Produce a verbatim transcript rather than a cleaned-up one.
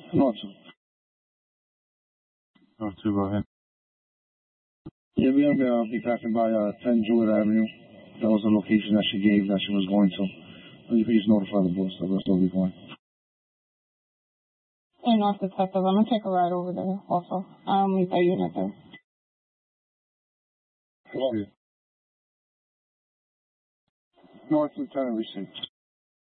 North two. North two, go ahead. Yeah, we're going to uh, be passing by uh, ten Jewett Avenue. That was the location that she gave that she was going to. You can just notify the boss that we'll still be going. Hey, North Detective, I'm going to take a ride over there also. I'll meet that unit there. Hello. North Lieutenant received.